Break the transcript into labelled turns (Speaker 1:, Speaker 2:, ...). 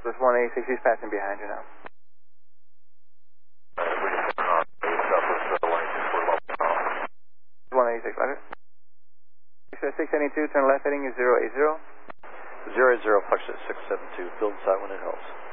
Speaker 1: Southwest 186, he's passing behind you now. 186, Roger. 672, turn left heading is 080.
Speaker 2: 080, Fox 672, build inside when it helps.